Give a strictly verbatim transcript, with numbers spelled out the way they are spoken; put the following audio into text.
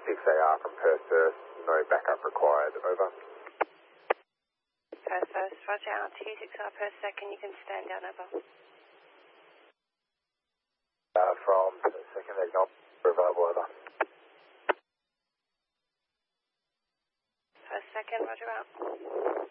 six A R from Perth First, no backup required, over. Perth First, roger, altitude six R per second, you can stand down, over. Uh, from Perth Second, Agnom, available, over. Perth Second, roger out.